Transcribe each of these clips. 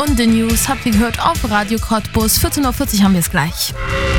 und The News habt ihr gehört auf Radio Cottbus. 14.40 Uhr haben wir es gleich.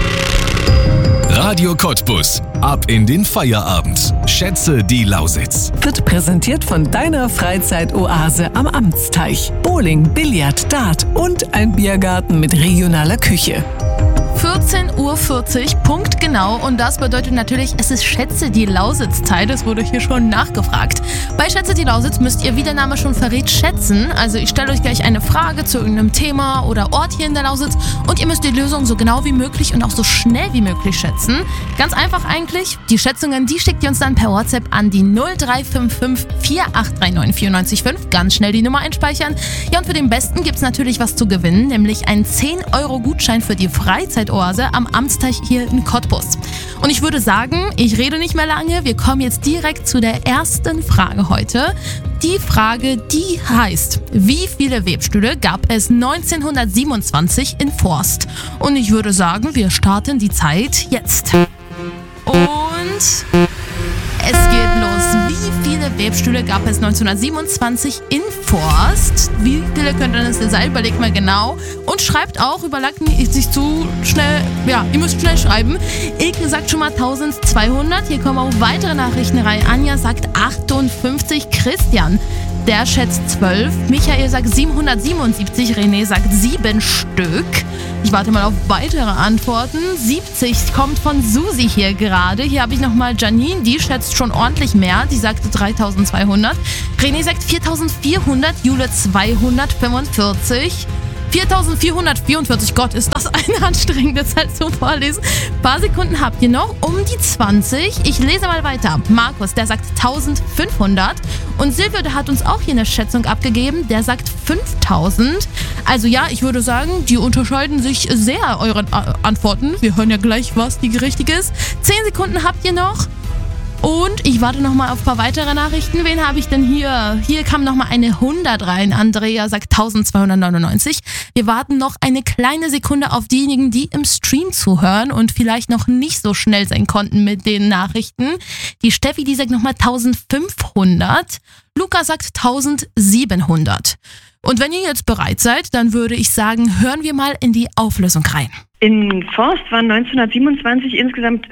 Radio Cottbus. Ab in den Feierabend. Schätze die Lausitz. Wird präsentiert von deiner Freizeitoase am Amtsteich. Bowling, Billard, Dart und ein Biergarten mit regionaler Küche. 14.40 Uhr, Punkt genau. Und das bedeutet natürlich, es ist Schätze die Lausitz-Zeit. Es wurde hier schon nachgefragt. Bei Schätze die Lausitz müsst ihr, wie der Name schon verrät, schätzen. Also ich stelle euch gleich eine Frage zu irgendeinem Thema oder Ort hier in der Lausitz und ihr müsst die Lösung so genau wie möglich und auch so schnell wie möglich schätzen. Ganz einfach eigentlich. Die Schätzungen, die schickt ihr uns dann per WhatsApp an die 0355 4839 945. Ganz schnell die Nummer einspeichern. Ja, und für den Besten gibt es natürlich was zu gewinnen, nämlich einen 10-Euro-Gutschein für die Freizeitoase am Amtsteich hier in Cottbus. Und ich würde sagen, ich rede nicht mehr lange, wir kommen jetzt direkt zu der ersten Frage heute. Die Frage, die heißt, wie viele Webstühle gab es 1927 in Forst? Und ich würde sagen, wir starten die Zeit jetzt. Und es geht los. Wie viele Webstühle gab es 1927 in Forst? Wie viele könnten es denn sein? Überlegt mal genau. Und schreibt auch, überlegt nicht zu schnell, ja, ihr müsst schnell schreiben. Ilke sagt schon mal 1200. Hier kommen auch weitere Nachrichten rein. Anja sagt 58. Christian, der schätzt 12. Michael sagt 777. René sagt 7 Stück. Ich warte mal auf weitere Antworten. 70 kommt von Susi hier gerade. Hier habe ich nochmal Janine, die schätzt schon ordentlich mehr. Die sagte 3200. René sagt 4400. Jule 245. 4444, Gott, ist das eine anstrengende Zeit zum Vorlesen. Ein paar Sekunden habt ihr noch, um die 20. Ich lese mal weiter. Markus, der sagt 1500. Und Silvio, der hat uns auch hier eine Schätzung abgegeben. Der sagt 5000. Also ja, ich würde sagen, die unterscheiden sich sehr, eure Antworten. Wir hören ja gleich, was die richtige ist. 10 Sekunden habt ihr noch. Und ich warte nochmal auf ein paar weitere Nachrichten. Wen habe ich denn hier? Hier kam nochmal eine 100 rein. Andrea sagt 1299. Wir warten noch eine kleine Sekunde auf diejenigen, die im Stream zuhören und vielleicht noch nicht so schnell sein konnten mit den Nachrichten. Die Steffi, die sagt nochmal 1500. Luca sagt 1700. Und wenn ihr jetzt bereit seid, dann würde ich sagen, hören wir mal in die Auflösung rein. In Forst waren 1927 insgesamt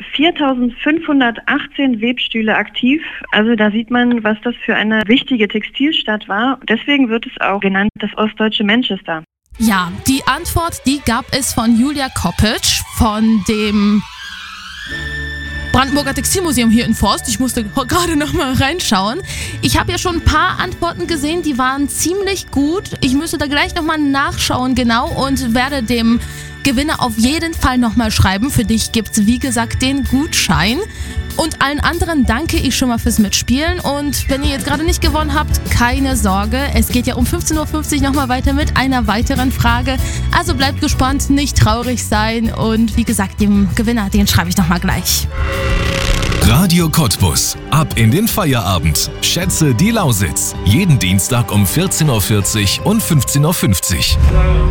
4.518 Webstühle aktiv. Also da sieht man, was das für eine wichtige Textilstadt war. Deswegen wird es auch genannt das ostdeutsche Manchester. Ja, die Antwort, die gab es von Julia Koppitsch von dem Brandenburger Textilmuseum hier in Forst. Ich musste gerade noch mal reinschauen. Ich habe ja schon ein paar Antworten gesehen, die waren ziemlich gut. Ich müsste da gleich noch mal nachschauen genau und werde dem Gewinner auf jeden Fall nochmal schreiben. Für dich gibt es, wie gesagt, den Gutschein. Und allen anderen danke ich schon mal fürs Mitspielen. Und wenn ihr jetzt gerade nicht gewonnen habt, keine Sorge. Es geht ja um 15.50 Uhr nochmal weiter mit einer weiteren Frage. Also bleibt gespannt, nicht traurig sein. Und wie gesagt, dem Gewinner, den schreibe ich nochmal gleich. Radio Cottbus. Ab in den Feierabend. Schätze die Lausitz. Jeden Dienstag um 14.40 Uhr und 15.50 Uhr.